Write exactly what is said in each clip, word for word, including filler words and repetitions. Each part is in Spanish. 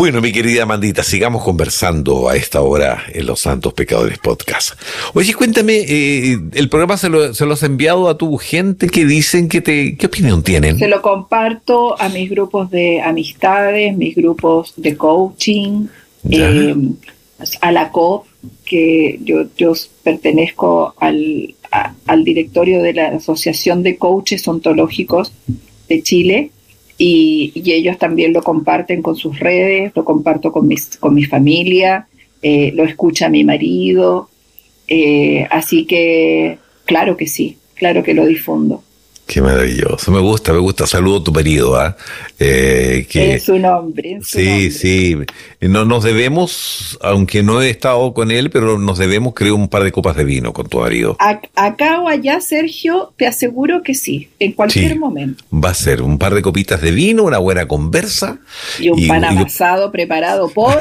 Bueno, mi querida Amandita, sigamos conversando a esta hora en Los Santos Pecadores Podcast. Oye, cuéntame, eh, ¿el programa se lo, se lo has enviado a tu gente? ¿Qué dicen? ¿Qué, te, qué opinión tienen? Se lo comparto a mis grupos de amistades, mis grupos de coaching, eh, a la C O P, que yo, yo pertenezco al, a, al directorio de la Asociación de Coaches Ontológicos de Chile. Y, y ellos también lo comparten con sus redes, lo comparto con, mis, con mi familia, eh, lo escucha mi marido, eh, así que claro que sí, claro que lo difundo. Qué maravilloso, me gusta, me gusta. Saludo a tu marido, ¿ah? ¿eh? Que es un hombre. Es sí, un hombre. sí. No, nos debemos, aunque no he estado con él, pero nos debemos, creo, un par de copas de vino con tu marido. A, acá o allá, Sergio, te aseguro que sí, en cualquier sí, momento. Va a ser un par de copitas de vino, una buena conversa. Y un y, pan amasado y... preparado por...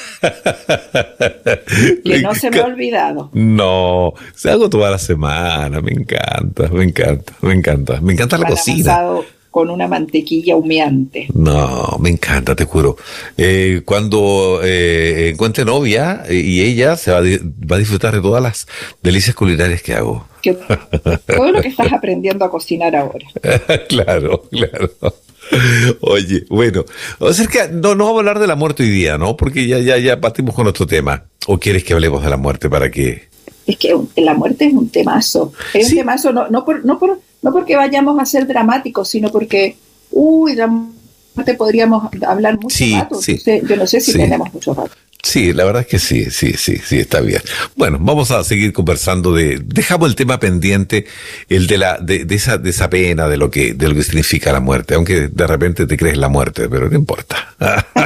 que no se me ha olvidado. No, se hago toda la semana, me encanta, me encanta, me encanta, me encanta la cocina. Con una mantequilla humeante. No, me encanta, te juro. Eh, cuando eh, encuentre novia y ella se va a, va a disfrutar de todas las delicias culinarias que hago. Que, todo lo que estás aprendiendo a cocinar ahora. Claro, claro. Oye, bueno, acerca, no, no vamos a hablar de la muerte hoy día, ¿no? Porque ya, ya, ya partimos con otro tema. ¿O quieres que hablemos de la muerte para qué? Es que la muerte es un temazo. Es ¿sí? un temazo, no, no, por, no, por, no porque vayamos a ser dramáticos, sino porque, uy, la muerte podríamos hablar mucho sí, rato. Sí, Entonces, yo no sé si sí. tenemos mucho rato. Sí, la verdad es que sí, sí, sí, sí, está bien. Bueno, vamos a seguir conversando de, dejamos el tema pendiente, el de la, de, de esa, de esa pena, de lo que, de lo que significa la muerte, aunque de repente te crees la muerte, pero no importa.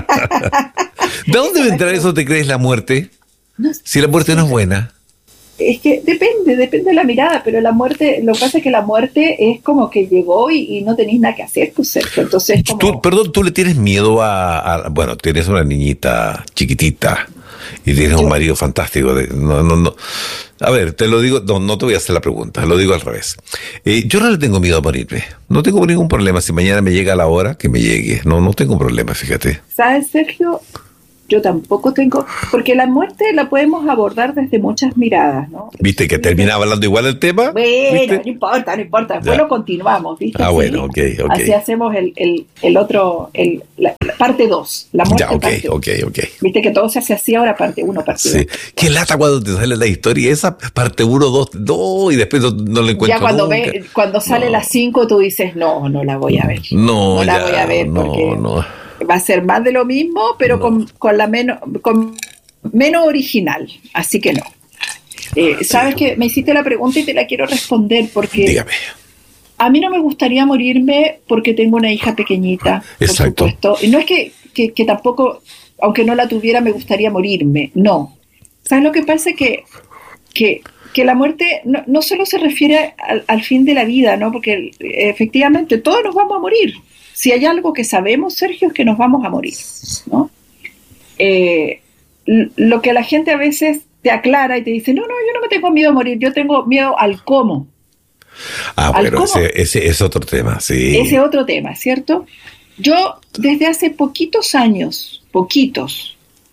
¿De dónde vendrá eso te crees la muerte? No, si la muerte sí, no es buena. Es que depende, depende de la mirada, pero la muerte, lo que pasa es que la muerte es como que llegó y, y no tenéis nada que hacer, pues, Sergio. Entonces, como... tú, perdón, tú le tienes miedo a, a, bueno, tienes una niñita chiquitita y tienes Yo... un marido fantástico. De, no, no, no. A ver, te lo digo, no, no te voy a hacer la pregunta, lo digo al revés. Eh, yo no le tengo miedo a morirme, no tengo ningún problema. Si mañana me llega la hora, que me llegue. No, no tengo problema, fíjate. ¿Sabes, Sergio? Yo tampoco tengo, porque la muerte la podemos abordar desde muchas miradas, ¿no? ¿Viste que terminaba hablando igual el tema? Bueno, ¿viste? no importa, no importa, después lo continuamos, ¿viste? Ah, así, bueno, ok, ok. Así hacemos el, el, el otro, el, la, la parte dos, la muerte ya, ok, parte ok, ok. Viste que todo se hace así ahora, parte uno, parte dos. Sí. Qué lata cuando te sale la historia esa, parte uno, dos, dos, y después no, no la encuentro ya cuando nunca. Ve, cuando sale no. las cinco tú dices, no, no la voy a ver. No, no ya, la voy a ver no, porque... no. va a ser más de lo mismo, pero no. con, con la menos con menos original, así que no. Eh, Sabes sí. que me hiciste la pregunta y te la quiero responder porque dígame. A mí no me gustaría morirme porque tengo una hija pequeñita, exacto. por supuesto. Y no es que, que, que tampoco, aunque no la tuviera, me gustaría morirme, no. ¿Sabes lo que pasa? Que, que, que la muerte no, no solo se refiere al, al fin de la vida, ¿no? Porque efectivamente todos nos vamos a morir. Si hay algo que sabemos, Sergio, es que nos vamos a morir, ¿no? Eh, lo que la gente a veces te aclara y te dice, no, no, yo no me tengo miedo a morir, yo tengo miedo al cómo. Ah, al bueno, cómo. Ese, ese es otro tema, sí. Ese otro tema, ¿cierto? Yo desde hace poquitos años, poquitos,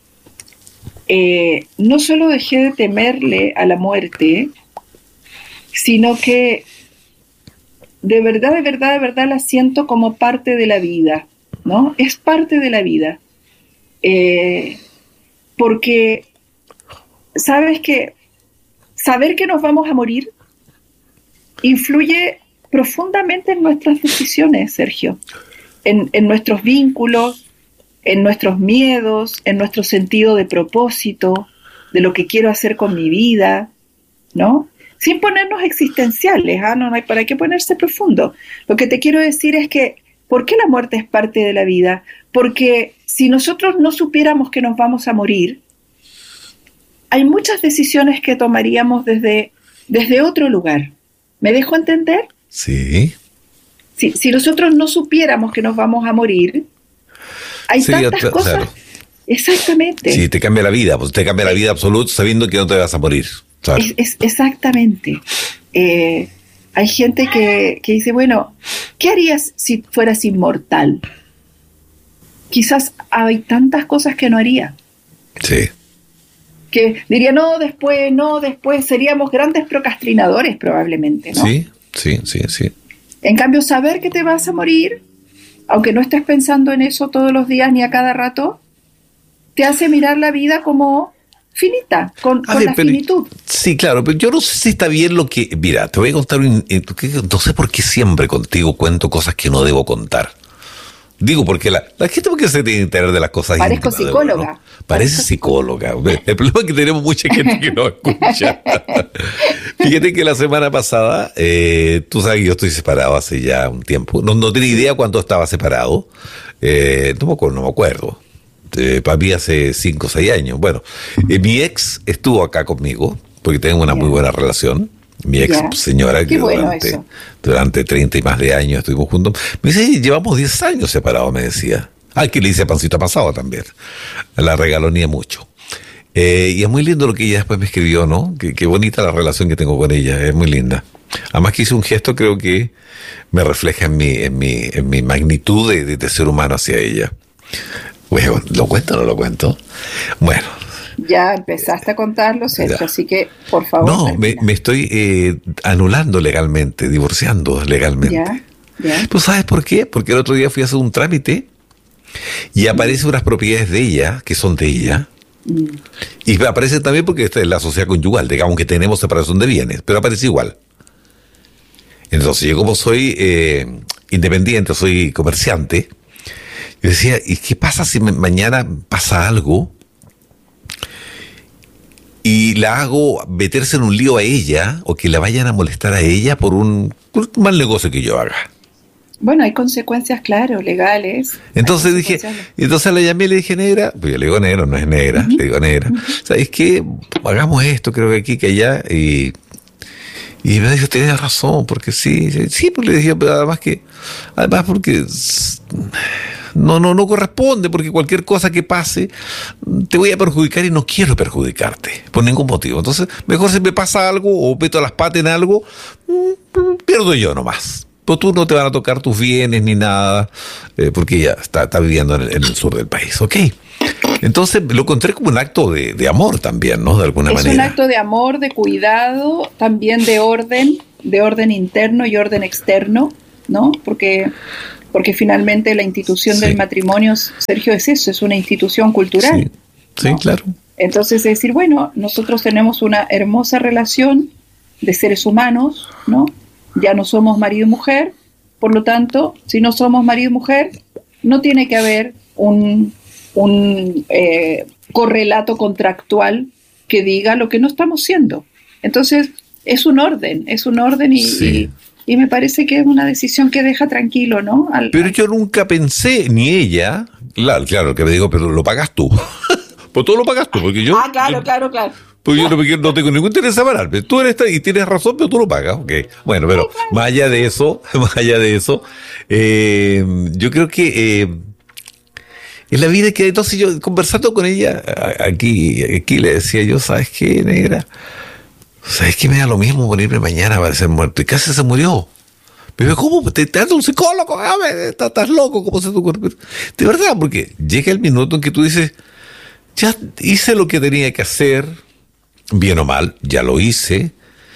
eh, no solo dejé de temerle a la muerte, sino que de verdad, de verdad, de verdad la siento como parte de la vida, ¿no? Es parte de la vida. Eh, porque, ¿sabes qué? Saber que nos vamos a morir influye profundamente en nuestras decisiones, Sergio, en, en nuestros vínculos, en nuestros miedos, en nuestro sentido de propósito, de lo que quiero hacer con mi vida, ¿no? Sin ponernos existenciales, ¿ah? No, no hay para qué ponerse profundo. Lo que te quiero decir es que, ¿por qué la muerte es parte de la vida? Porque si nosotros no supiéramos que nos vamos a morir, hay muchas decisiones que tomaríamos desde, desde otro lugar. ¿Me dejo entender? Sí. Si, si nosotros no supiéramos que nos vamos a morir, hay sí, tantas te, cosas... Claro. Exactamente. Sí, te cambia la vida, pues te cambia la vida absoluta sabiendo que no te vas a morir. Claro. Es, es, exactamente. Eh, hay gente que, que dice, bueno, ¿qué harías si fueras inmortal? quizás hay tantas cosas que no haría. Sí. Que diría, no, después, no, después, seríamos grandes procrastinadores probablemente, ¿no? Sí, sí, sí, sí. En cambio, saber que te vas a morir, aunque no estés pensando en eso todos los días ni a cada rato, te hace mirar la vida como finita, con, con ver, la pero, finitud. Sí, claro, pero yo no sé si está bien lo que... Mira, te voy a contar, un, no sé por qué siempre contigo cuento cosas que no debo contar. Digo, porque la, la gente porque se tiene que enterar de las cosas Parezco íntimas, psicóloga. ¿no? Parece Parezco psicóloga. El problema es que tenemos mucha gente que no escucha. Fíjate que la semana pasada, eh, tú sabes que yo estoy separado hace ya un tiempo. No, no tenía idea cuánto estaba separado. Eh, no me acuerdo, no me acuerdo. Eh, para mí hace cinco o seis años. Bueno, eh, mi ex estuvo acá conmigo, porque tengo una yeah. muy buena relación. Mi ex yeah. señora, Qué que bueno durante, eso. durante treinta y más de años estuvimos juntos. Me dice, llevamos diez años separados, me decía. Ah, que le hice pancito pasado también. La regalonía mucho. Eh, y es muy lindo lo que ella después me escribió, ¿no? Qué, qué bonita la relación que tengo con ella, es muy linda. Además que hice un gesto, creo que me refleja en mi, en mi, en mi magnitud de, de, de ser humano hacia ella. Bueno, ¿lo cuento o no lo cuento? Bueno. Ya empezaste a contarlo, Sergio, ya. Así que, por favor. No, me, me estoy eh, anulando legalmente, divorciando legalmente. Ya, ya. ¿Tú sabes por qué? Porque el otro día fui a hacer un trámite y aparecen unas propiedades de ella, que son de ella, mm. y aparece también porque esta es la sociedad conyugal, digamos que tenemos separación de bienes, pero aparece igual. Entonces yo como soy eh, independiente, soy comerciante, yo decía, ¿y qué pasa si me, mañana pasa algo y la hago meterse en un lío a ella o que la vayan a molestar a ella por un, por un mal negocio que yo haga? Bueno, hay consecuencias, claro, legales. Entonces dije, entonces la llamé y le dije, negra, pues yo le digo negro, no es negra, uh-huh. le digo negra. Uh-huh. ¿Sabes qué? Hagamos esto, creo que aquí, que allá, y... Y me dijo, tenés razón, porque sí, sí, porque le dije, pero además que, además porque no, no, no corresponde, porque cualquier cosa que pase te voy a perjudicar y no quiero perjudicarte, por ningún motivo. Entonces, mejor si me pasa algo o meto las patas en algo, pierdo yo nomás. Pero tú no te van a tocar tus bienes ni nada, eh, porque ella está, está viviendo en el, en el sur del país, ¿ok? Entonces lo encontré como un acto de, de amor también, ¿no? De alguna es manera. Es un acto de amor, de cuidado, también de orden, de orden interno y orden externo, ¿no? Porque, porque finalmente la institución sí. del matrimonio, Sergio, es eso, es una institución cultural. Sí, sí, ¿no? Claro. Entonces es decir, bueno, nosotros tenemos una hermosa relación de seres humanos, ¿no? Ya no somos marido y mujer, por lo tanto, si no somos marido y mujer, no tiene que haber un... un eh, correlato contractual que diga lo que no estamos siendo. Entonces, es un orden, es un orden y, sí. y, y me parece que es una decisión que deja tranquilo, ¿no? Al, pero yo nunca pensé, ni ella, claro, claro, que me digo, pero lo pagas tú. Pues tú lo pagas tú, porque yo... Ah, claro, yo, claro, claro. Porque yo no, no tengo ningún interés en separarme. Tú eres y tienes razón, pero tú lo pagas, ok. Bueno, pero sí, claro. más allá de eso, más allá de eso, eh, yo creo que... Eh, en la vida que entonces yo conversando con ella aquí, aquí le decía yo, ¿sabes qué, negra? ¿Sabes qué? Me da lo mismo morirme mañana para ser muerto. Y casi se murió. Pero ¿cómo? ¿Te, te anda un psicólogo? ¿Estás, estás loco? ¿Cómo se te ocurre? De verdad, porque llega el minuto en que tú dices, ya hice lo que tenía que hacer, bien o mal, ya lo hice.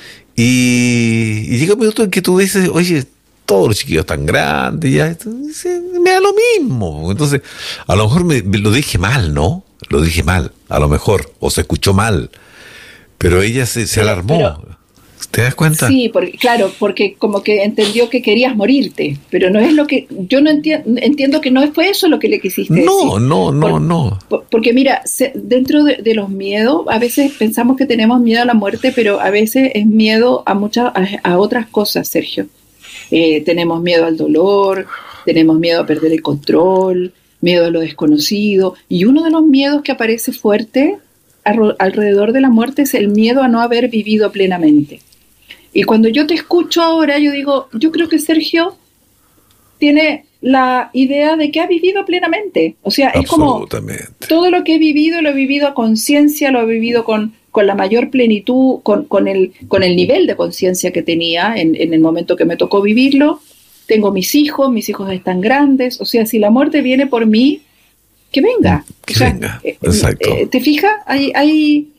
Y, y llega un minuto en que tú dices, oye, todos los chiquillos tan grandes, ya, entonces, me da lo mismo. Entonces, a lo mejor me, me lo dije mal, ¿no? Lo dije mal, a lo mejor, o se escuchó mal. Pero ella se, se alarmó. Pero, ¿te das cuenta? Sí, porque, claro, porque como que entendió que querías morirte, pero no es lo que... Yo no entiendo, entiendo que no fue eso lo que le quisiste decir. No, no, no, por, no. Por, porque mira, se, dentro de, de los miedos, a veces pensamos que tenemos miedo a la muerte, pero a veces es miedo a muchas, a, a otras cosas, Sergio. Eh, tenemos miedo al dolor, tenemos miedo a perder el control, miedo a lo desconocido, y uno de los miedos que aparece fuerte ar- alrededor de la muerte es el miedo a no haber vivido plenamente. Y cuando yo te escucho ahora, yo digo, yo creo que Sergio tiene la idea de que ha vivido plenamente. O sea, es como todo lo que he vivido, lo he vivido a conciencia, lo he vivido con... con la mayor plenitud, con, con, el, con el nivel de conciencia que tenía en, en el momento que me tocó vivirlo. Tengo mis hijos, mis hijos están grandes, o sea, si la muerte viene por mí, que venga. Que o sea, venga, eh, exacto. Eh, ¿Te fijas? Hay, hay,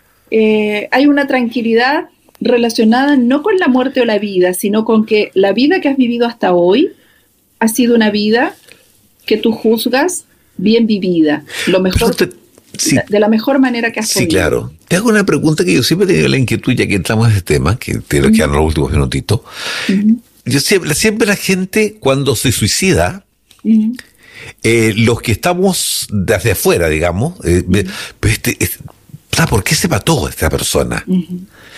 eh, hay una tranquilidad relacionada no con la muerte o la vida, sino con que la vida que has vivido hasta hoy ha sido una vida que tú juzgas bien vivida, lo mejor, te, sí, de la mejor manera que has sí, podido. Sí, claro. Te hago una pregunta que yo siempre he tenido la inquietud, ya que entramos en este tema, que te lo quedan uh-huh. los últimos minutitos. Uh-huh. Yo siempre, siempre la gente, cuando se suicida, uh-huh. eh, los que estamos desde afuera, digamos, eh, uh-huh. este, este, ¿por qué se mató esta persona? Uh-huh.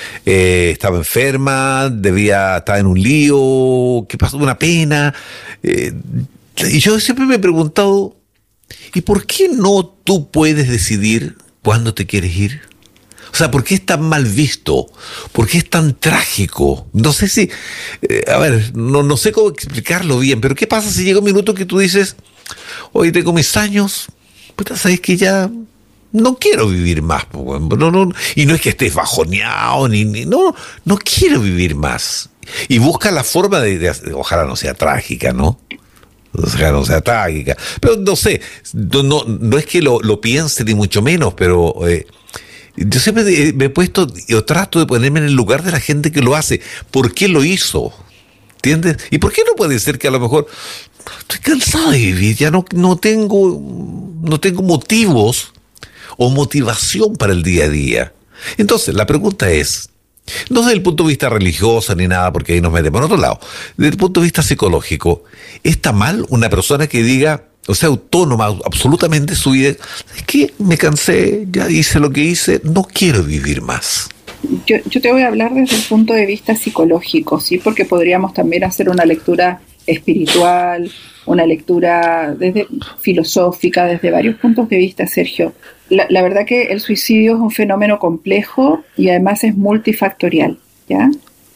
Eh, estaba enferma, debía estar en un lío, ¿qué pasó? Una pena. Eh, y yo siempre me he preguntado, ¿y por qué no tú puedes decidir cuándo te quieres ir? O sea, ¿por qué es tan mal visto? ¿Por qué es tan trágico? No sé si, eh, a ver, no, no sé cómo explicarlo bien, pero ¿qué pasa si llega un minuto que tú dices, hoy tengo mis años, pues sabes que ya no quiero vivir más? No, no, y no es que estés bajoneado, ni, ni no, no quiero vivir más. Y busca la forma de, de, de ojalá no sea trágica, ¿no? Ojalá no sea trágica. Pero no sé, no, no, no es que lo, lo piense ni mucho menos, pero... Eh, yo siempre me he puesto, yo trato de ponerme en el lugar de la gente que lo hace. ¿Por qué lo hizo? ¿Entiendes? ¿Y por qué no puede ser que a lo mejor estoy cansado de vivir, ya no, no tengo, no tengo motivos o motivación para el día a día? Entonces, la pregunta es, no desde el punto de vista religioso ni nada, porque ahí nos metemos en otro lado, desde el punto de vista psicológico, ¿está mal una persona que diga, o sea, autónoma absolutamente su vida, es que me cansé, ya hice lo que hice, no quiero vivir más? Yo, yo te voy a hablar desde el punto de vista psicológico, ¿sí? Porque podríamos también hacer una lectura espiritual, una lectura desde filosófica, desde varios puntos de vista, Sergio. La, la verdad que el suicidio es un fenómeno complejo y además es multifactorial, ¿ya?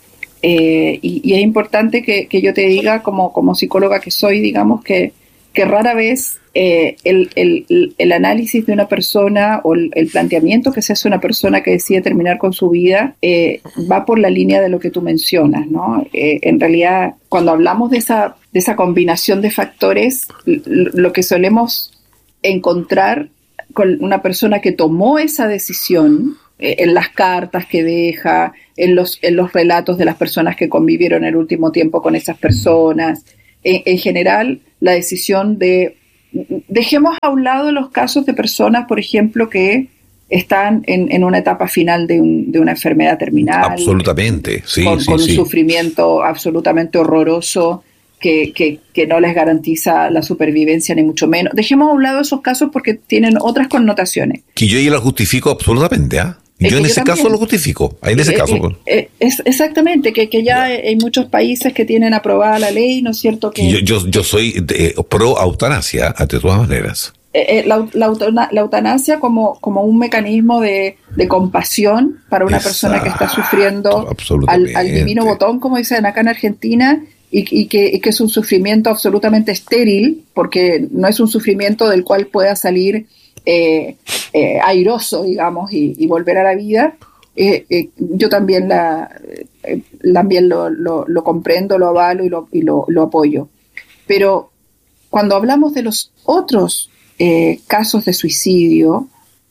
Eh, y, y es importante que, que yo te diga, como, como psicóloga que soy, digamos, que que rara vez eh, el, el, el análisis de una persona o el, el planteamiento que se hace una persona que decide terminar con su vida eh, va por la línea de lo que tú mencionas, ¿no? Eh, en realidad, cuando hablamos de esa, de esa combinación de factores, lo que solemos encontrar con una persona que tomó esa decisión, eh, en las cartas que deja, en los, en los relatos de las personas que convivieron el último tiempo con esas personas, en, en general, la decisión de, dejemos a un lado los casos de personas, por ejemplo, que están en, en una etapa final de, un, de una enfermedad terminal. Absolutamente, sí, con, sí, con sí. un sufrimiento absolutamente horroroso que, que, que no les garantiza la supervivencia ni mucho menos. Dejemos a un lado esos casos porque tienen otras connotaciones. Que yo ya lo justifico absolutamente, ¿ah? ¿eh? Yo en yo ese también. caso lo justifico, ahí en ese eh, caso. Eh, es, exactamente, que, que ya hay muchos países que tienen aprobada la ley, ¿no es cierto? Que yo, yo, yo soy de, pro eutanasia, de todas maneras. Eh, la, la, la eutanasia como, como un mecanismo de, de compasión para una Exacto, persona que está sufriendo al, al divino botón, como dicen acá en Argentina, y, y, que, y que es un sufrimiento absolutamente estéril, porque no es un sufrimiento del cual pueda salir Eh, eh, airoso, digamos, y, y volver a la vida. Eh, eh, yo también la eh, también lo, lo, lo comprendo, lo avalo y, lo, y lo, lo apoyo. Pero cuando hablamos de los otros eh, casos de suicidio,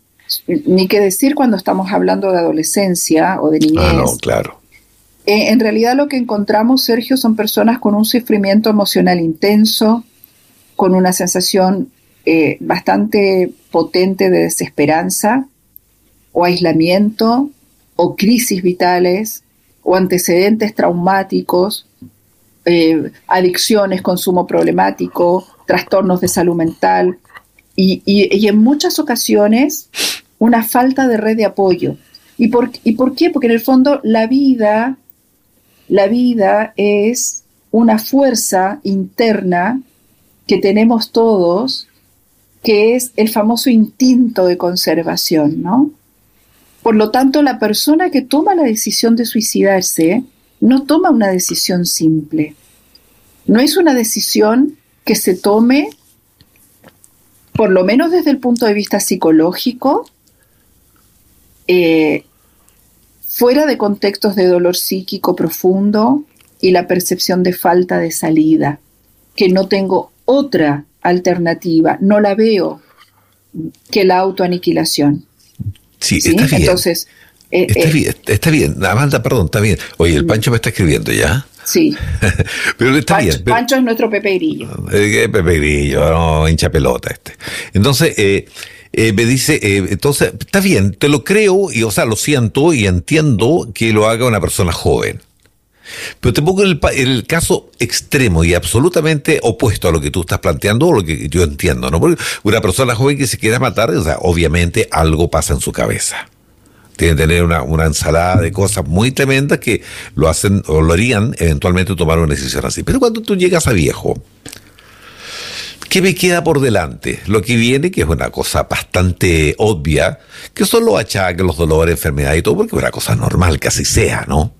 ni qué decir cuando estamos hablando de adolescencia o de niñez. Ah, no, claro. Eh, en realidad lo que encontramos, Sergio, son personas con un sufrimiento emocional intenso, con una sensación Eh, bastante potente de desesperanza o aislamiento o crisis vitales o antecedentes traumáticos, eh, adicciones, consumo problemático, trastornos de salud mental y, y, y en muchas ocasiones una falta de red de apoyo. ¿Y por, ¿Y por qué? Porque en el fondo la vida, la vida es una fuerza interna que tenemos todos, que es el famoso instinto de conservación, ¿no? Por lo tanto, la persona que toma la decisión de suicidarse no toma una decisión simple. No es una decisión que se tome, por lo menos desde el punto de vista psicológico, eh, fuera de contextos de dolor psíquico profundo y la percepción de falta de salida, que no tengo otra alternativa, no la veo, que la autoaniquilación. Sí, ¿sí? Está bien. Entonces, eh, está eh, bien, está bien. Amanda, perdón, está bien. Oye, el Pancho me está escribiendo ya. Sí. Pero está Pancho, bien. Pero, Pancho es nuestro Pepe Grillo. Eh, Pepe Grillo, no, hincha pelota este. Entonces, eh, eh, me dice, eh, entonces, está bien, te lo creo, y o sea, lo siento y entiendo que lo haga una persona joven. Pero te pongo el, el caso extremo y absolutamente opuesto a lo que tú estás planteando o lo que yo entiendo, ¿no? Porque una persona joven que se quiera matar, o sea, obviamente algo pasa en su cabeza. Tiene que tener una, una ensalada de cosas muy tremendas que lo hacen o lo harían eventualmente tomar una decisión así. Pero cuando tú llegas a viejo, ¿qué me queda por delante? Lo que viene, que es una cosa bastante obvia, que son los achaques, los dolores, enfermedades y todo, porque es una cosa normal que así sea, ¿no?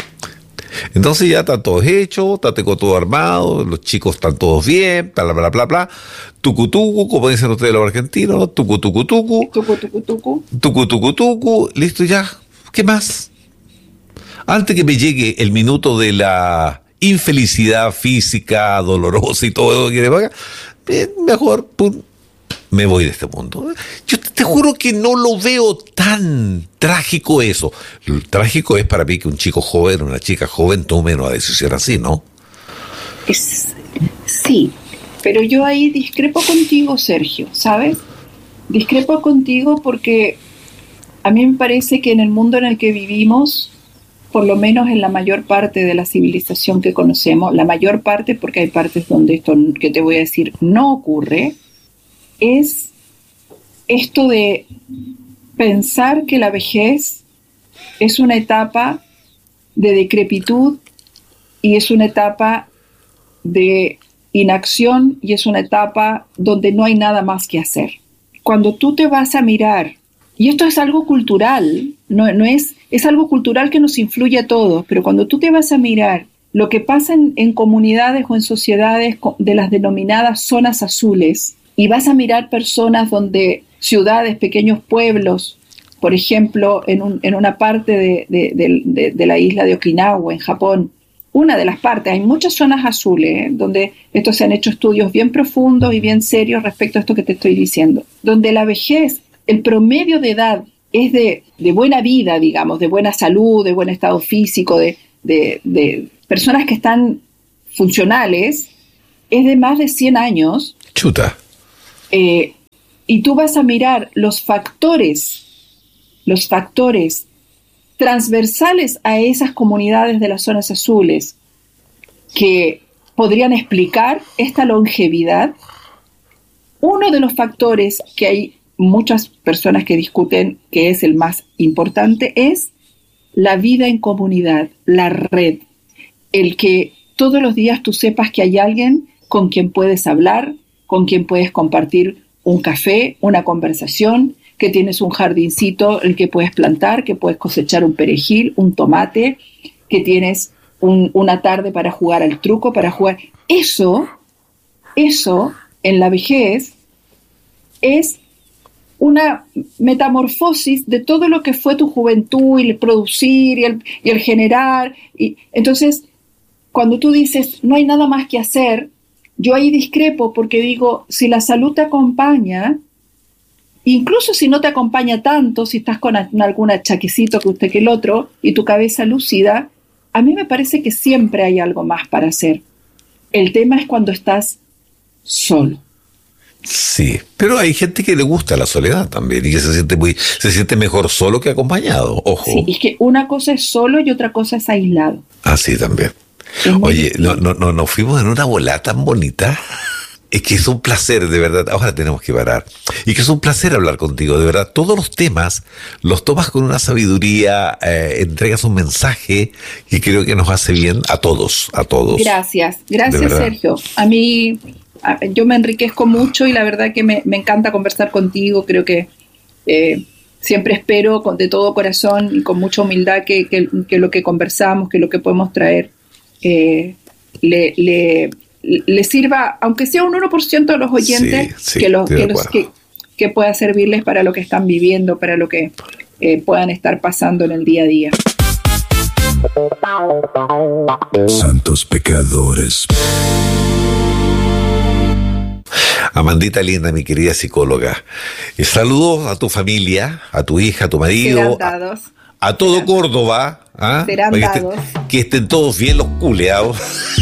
Entonces ya están todos hechos, está todo armado, los chicos están todos bien, bla, bla, bla, bla, tucu, tucu, como dicen ustedes los argentinos, tucu, tucu, tucu, tucu, tucu, tucu, tucu, tucu, tucu, listo ya, ¿qué más? Antes que me llegue el minuto de la infelicidad física, dolorosa y todo lo que le paga, mejor, pum, me voy de este mundo. Yo te, te juro que no lo veo tan trágico eso. Lo trágico es para mí que un chico joven, una chica joven tome una decisión así, ¿no? Es, sí, pero yo ahí discrepo contigo, Sergio, ¿sabes? Discrepo contigo porque a mí me parece que en el mundo en el que vivimos, por lo menos en la mayor parte de la civilización que conocemos, la mayor parte, porque hay partes donde esto que te voy a decir no ocurre, es esto de pensar que la vejez es una etapa de decrepitud y es una etapa de inacción y es una etapa donde no hay nada más que hacer. Cuando tú te vas a mirar, y esto es algo cultural, no, no es, es algo cultural que nos influye a todos, pero cuando tú te vas a mirar lo que pasa en, en comunidades o en sociedades de las denominadas zonas azules, y vas a mirar personas donde ciudades, pequeños pueblos, por ejemplo, en, un, en una parte de, de, de, de, de la isla de Okinawa, en Japón, una de las partes, hay muchas zonas azules, ¿eh? Donde estos se han hecho estudios bien profundos y bien serios respecto a esto que te estoy diciendo, donde la vejez, el promedio de edad es de, de buena vida, digamos, de buena salud, de buen estado físico, de, de, de personas que están funcionales, es de más de cien años. Chuta. Eh, y tú vas a mirar los factores, los factores transversales a esas comunidades de las zonas azules que podrían explicar esta longevidad. Uno de los factores que hay muchas personas que discuten que es el más importante es la vida en comunidad, la red, el que todos los días tú sepas que hay alguien con quien puedes hablar, con quien puedes compartir un café, una conversación, que tienes un jardincito el que puedes plantar, que puedes cosechar un perejil, un tomate, que tienes un, una tarde para jugar al truco, para jugar. Eso, eso en la vejez es una metamorfosis de todo lo que fue tu juventud y el producir y el, y el generar. Y, entonces, cuando tú dices, no hay nada más que hacer, yo ahí discrepo porque digo, si la salud te acompaña, incluso si no te acompaña tanto, si estás con algún achaquecito que usted que el otro y tu cabeza lúcida, a mí me parece que siempre hay algo más para hacer. El tema es cuando estás solo. Sí, pero hay gente que le gusta la soledad también y que se siente muy, se siente mejor solo que acompañado, ojo. Sí, es que una cosa es solo y otra cosa es aislado. Ah, sí, también. Oye, no, no, no, nos fuimos en una volada tan bonita. Es que es un placer, de verdad. Ahora tenemos que parar. Y que es un placer hablar contigo, de verdad. Todos los temas los tomas con una sabiduría, eh, entregas un mensaje y creo que nos hace bien a todos, a todos. Gracias, gracias, Sergio. A mí, a, yo me enriquezco mucho y la verdad que me, me encanta conversar contigo. Creo que eh, siempre espero con, de todo corazón y con mucha humildad que, que, que lo que conversamos, que lo que podemos traer eh, le, le, le sirva, aunque sea un uno por ciento de los oyentes, sí, sí, que, los, que, los, que, que pueda servirles para lo que están viviendo, para lo que eh, puedan estar pasando en el día a día. Santos pecadores. Amandita linda, mi querida psicóloga. Eh, saludos a tu familia, a tu hija, a tu marido, a, a todo Serán. Córdoba. ¿Ah? Serán que, dados. Estén, que estén todos bien los culeados.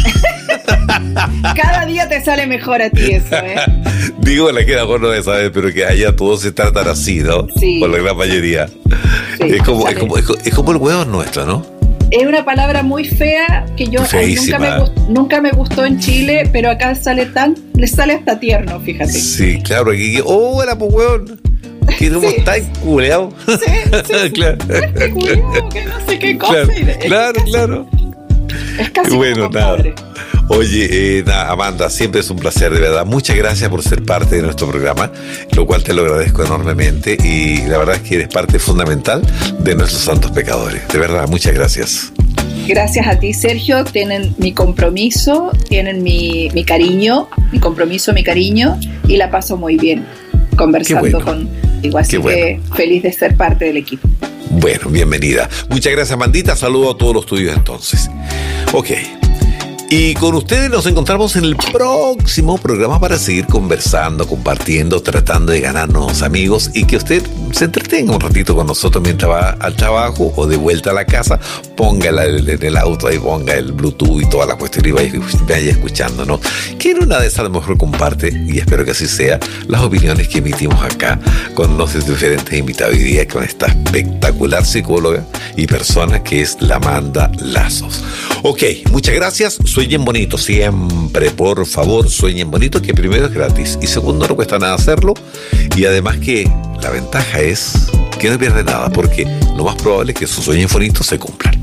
Cada día te sale mejor a ti eso, ¿eh? Digo, la queda bueno de saber, pero que allá todos se tratan así, ¿no? Sí. Por la gran mayoría. Sí, es, como, es, como, es, como, es como el hueón nuestro, ¿no? Es una palabra muy fea que yo nunca me, gust, nunca me gustó en Chile, pero acá sale tan, le sale hasta tierno, fíjate. Sí, claro, aquí, oh, hola, pues hueón. Que no sí. Tan culeado. Sí, sí, sí. Claro. Este culeado, que no sé qué cosa. Claro, es claro, casi, claro. Es casi bueno, como nada. padre. Oye, eh, nada, Amanda, siempre es un placer, de verdad. Muchas gracias por ser parte de nuestro programa, lo cual te lo agradezco enormemente. Y la verdad es que eres parte fundamental de nuestros santos pecadores. De verdad, muchas gracias. Gracias a ti, Sergio. Tienen mi compromiso, tienen mi, mi cariño, mi compromiso, mi cariño, y la paso muy bien conversando bueno. contigo. Así Qué que bueno. Feliz de ser parte del equipo. Bueno, bienvenida. Muchas gracias, Amandita. Saludo a todos los tuyos entonces. Ok. Y con ustedes nos encontramos en el próximo programa para seguir conversando, compartiendo, tratando de ganarnos amigos y que usted se entretenga un ratito con nosotros mientras va al trabajo o de vuelta a la casa. Póngala en el auto ahí, ponga el Bluetooth y toda la cuestión y vaya, vaya escuchando, ¿no? Que en una de esas a lo mejor comparte, y espero que así sea, las opiniones que emitimos acá con nuestros diferentes invitados hoy día, con esta espectacular psicóloga y persona que es la Amanda Lazos. Ok, muchas gracias. Sueñen bonito, siempre, por favor, sueñen bonito, que primero es gratis y segundo no cuesta nada hacerlo, y además que la ventaja es que no pierde nada, porque lo más probable es que sus sueños bonitos se cumplan.